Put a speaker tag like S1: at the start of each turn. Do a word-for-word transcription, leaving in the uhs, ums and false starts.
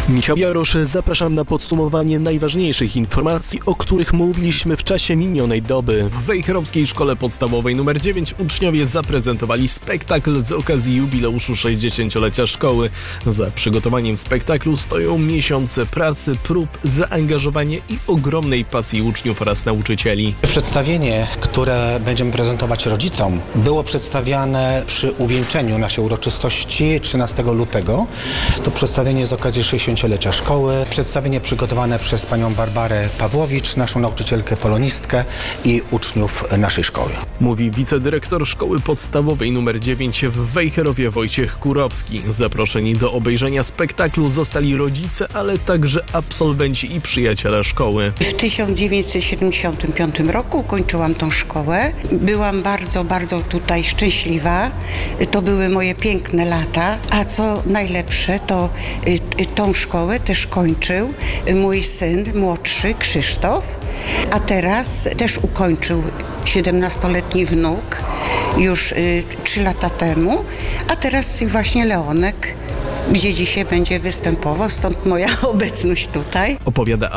S1: Michał Jarosz, zapraszam na podsumowanie najważniejszych informacji, o których mówiliśmy w czasie minionej doby.
S2: W Wejherowskiej Szkole Podstawowej numer dziewięć uczniowie zaprezentowali spektakl z okazji jubileuszu sześćdziesięciolecia szkoły. Za przygotowaniem spektaklu stoją miesiące pracy, prób, zaangażowania i ogromnej pasji uczniów oraz nauczycieli.
S3: Przedstawienie, które będziemy prezentować rodzicom, było przedstawiane przy uwieńczeniu naszej uroczystości trzynastego lutego. Jest to przedstawienie z okazji sześćdziesięciolecia szkoły. Przedstawienie przygotowane przez panią Barbarę Pawłowicz, naszą nauczycielkę polonistkę i uczniów naszej szkoły.
S2: Mówi wicedyrektor Szkoły Podstawowej numer dziewięć w Wejherowie Wojciech Kurowski. Zaproszeni do obejrzenia spektaklu zostali rodzice, ale także absolwenci i przyjaciele szkoły.
S4: W tysiąc dziewięćset siedemdziesiątym piątym roku ukończyłam tą szkołę. Byłam bardzo, bardzo tutaj szczęśliwa. To były moje piękne lata, a co najlepsze, to tą szkołę też kończył mój syn młodszy, Krzysztof, a teraz też ukończył siedemnastoletni wnuk już trzy lata temu, a teraz właśnie Leonek, gdzie dzisiaj będzie występował, stąd moja obecność tutaj.
S2: Opowiada